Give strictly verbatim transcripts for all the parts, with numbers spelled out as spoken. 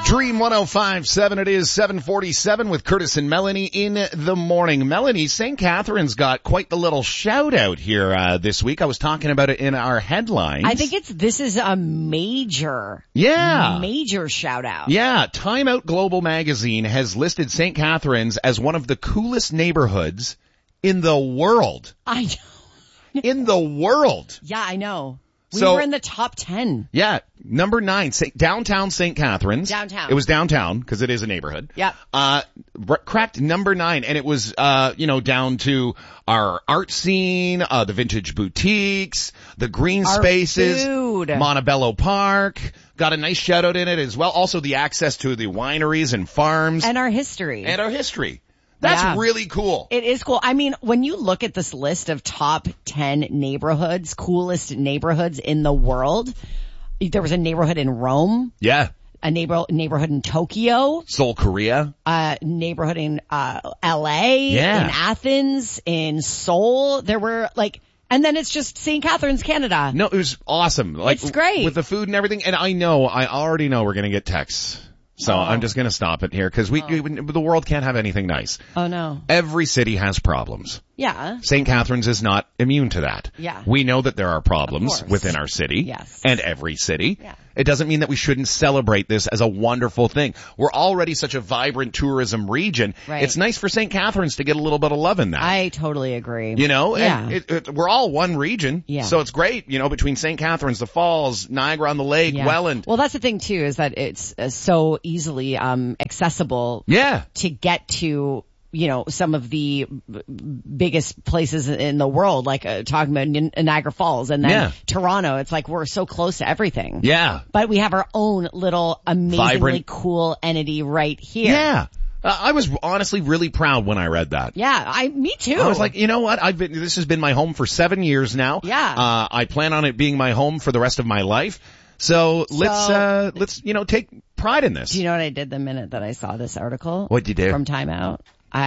Dream one oh five point seven, it is seven forty-seven with Curtis and Melanie in the morning. Melanie, Saint Catharines got quite the little shout out here uh, this week. I was talking about it in our headlines. I think it's, this is a major, yeah, major shout out. Yeah, Time Out Global Magazine has listed Saint Catharines as one of the coolest neighborhoods in the world. I know. In the world. Yeah, I know. We So- were in the top ten. Yeah, number nine, Saint downtown Saint Catharines. Downtown. It was downtown because it is a neighborhood. Yep. Uh, r- cracked number nine, and it was, uh, you know, down to our art scene, uh, the vintage boutiques, the green Our spaces, food. Montebello Park. Got a nice shout out in it as well. Also the access to the wineries and farms And our history. and our history. That's Yeah. really cool. It is cool. I mean, when you look at this list of top ten neighborhoods, coolest neighborhoods in the world, there was a neighborhood in Rome, Yeah. a neighbor, neighborhood in Tokyo, Seoul, Korea. a neighborhood in uh L A, Yeah. in Athens, in Seoul. There were like, and then it's just Saint Catharines, Canada. No, it was awesome. Like, It's great. with the food and everything. And I know, I already know we're going to get texts. So Oh. I'm just going to stop it here because we, we, the world can't have anything nice. Oh no. Every city has problems. Yeah. Saint Catharines is not immune to that. Yeah. We know that there are problems course. within our city. Yes. And every city. Yeah. It doesn't mean that we shouldn't celebrate this as a wonderful thing. We're already such a vibrant tourism region. Right. It's nice for Saint Catharines to get a little bit of love in that. I totally agree. You know, Yeah. and it, it, we're all one region. Yeah. So it's great, you know, between Saint Catharines, the Falls, Niagara on the Lake, Yeah. Welland. Well, that's the thing too, is that it's uh, so easily um accessible Yeah. to get to, you know, some of the b- biggest places in the world, like uh, talking about Ni- Niagara Falls and then Yeah. Toronto. It's like we're so close to everything. Yeah. But we have our own little amazingly Vibrant. cool entity right here. Yeah. Uh, I was honestly really proud when I read that. Yeah, I, me too. I was like, you know what? I've been, this has been my home for seven years now. Yeah. Uh, I plan on it being my home for the rest of my life. So let's, So- uh, let's, you know, take pride in this. Do you know what I did the minute that I saw this article? What'd you do? From Time Out.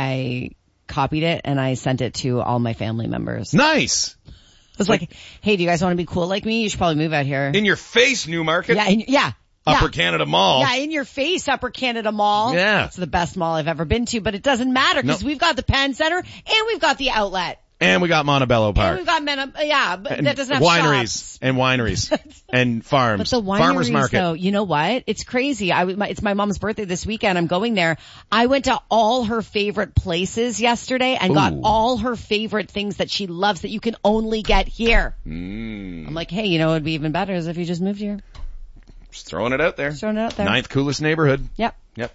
I copied it and I sent it to all my family members. Nice. I was like, hey, do you guys want to be cool like me? You should probably move out here. In your face, Newmarket. yeah, in, yeah. Upper yeah. Canada Mall. Yeah, in your face, Upper Canada Mall. Yeah. It's the best mall I've ever been to, but it doesn't matter because No. we've got the Penn Center and we've got the outlet. And we got Montebello And Park. we've got Men- yeah, but And that doesn't have wineries shops. and wineries and farms. But the wineries, Farmers market. though, you know what? It's crazy. I, my, it's my mom's birthday this weekend. I'm going there. I went to all her favorite places yesterday and got Ooh. all her favorite things that she loves that you can only get here. Mm. I'm like, hey, you know what would be even better is if you just moved here. Just throwing it out there. Just throwing it out there. Ninth coolest neighborhood. Yep. Yep.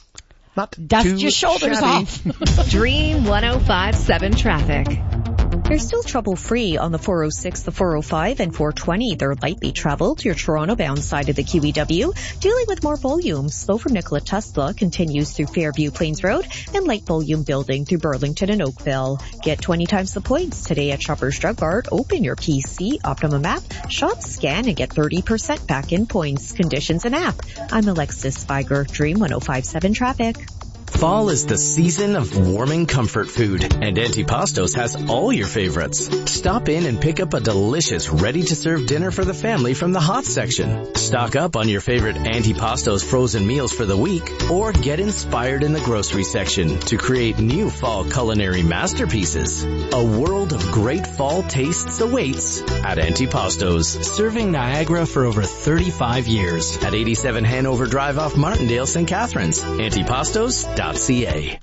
Not Dust too your shoulders shabby. off. Dream one oh five point seven traffic. You're still trouble-free on the four oh six, the four oh five, and four twenty. They're lightly traveled. Your Toronto-bound side of the Q E W. Dealing with more volume. Slow from Nikola Tesla continues through Fairview Plains Road and light volume building through Burlington and Oakville. Get twenty times the points today at Shoppers Drug Mart. Open your P C, Optimum app, shop, scan, and get thirty percent back in points. Conditions and app. I'm Alexis Spiger. Dream one oh five point seven traffic. Fall is the season of warming comfort food, and Antipastos has all your favorites. Stop in and pick up a delicious, ready-to-serve dinner for the family from the hot section. Stock up on your favorite Antipastos frozen meals for the week, or get inspired in the grocery section to create new fall culinary masterpieces. A world of great fall tastes awaits at Antipastos, serving Niagara for over thirty-five years at eighty-seven Hanover Drive off Martindale, Saint Catharines. Antipastos dot c a.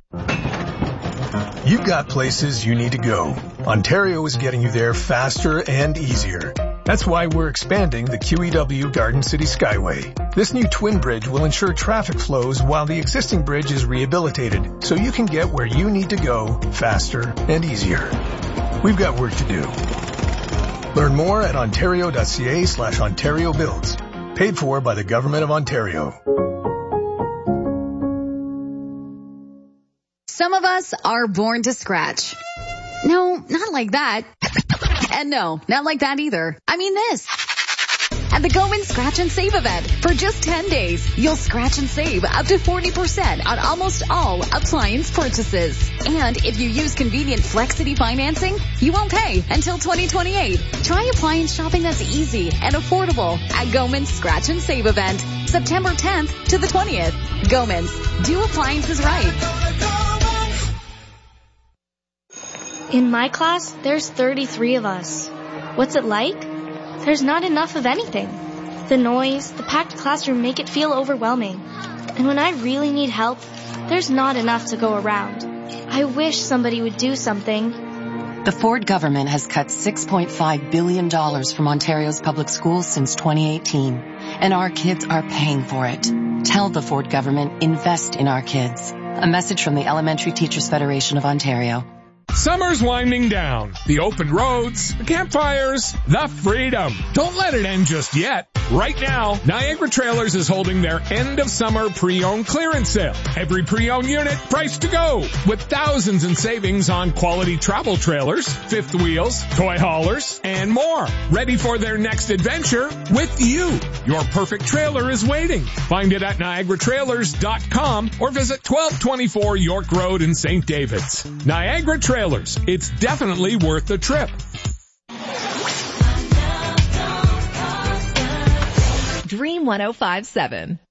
You've got places you need to go. Ontario is getting you there faster and easier. That's why we're expanding the Q E W Garden City Skyway. This new twin bridge will ensure traffic flows while the existing bridge is rehabilitated, so you can get where you need to go faster and easier. We've got work to do. Learn more at ontario.ca slash Ontario Builds. Paid for by the Government of Ontario. Some of us are born to scratch. No, not like that. And no, not like that either. I mean this. At the Goman Scratch and Save event, for just ten days, you'll scratch and save up to forty percent on almost all appliance purchases. And if you use convenient Flexity financing, you won't pay until twenty twenty-eight. Try appliance shopping that's easy and affordable at Goman's Scratch and Save event. September tenth to the twentieth. Gomans, do appliances right. In my class, there's thirty-three of us. What's it like? There's not enough of anything. The noise, the packed classroom make it feel overwhelming. And when I really need help, there's not enough to go around. I wish somebody would do something. The Ford government has cut six point five billion dollars from Ontario's public schools since twenty eighteen, and our kids are paying for it. Tell the Ford government, invest in our kids. A message from the Elementary Teachers Federation of Ontario. Summer's winding down. The open roads, the campfires, the freedom. Don't let it end just yet. Right now, Niagara Trailers is holding their end of summer pre-owned clearance sale. Every pre-owned unit priced to go, with thousands in savings on quality travel trailers, fifth wheels, toy haulers, and more. Ready for their next adventure with you. Your perfect trailer is waiting. Find it at niagara trailers dot com or visit twelve twenty-four York Road in Saint David's. Niagara Trailers. It's definitely worth the trip. Dream one oh five point seven.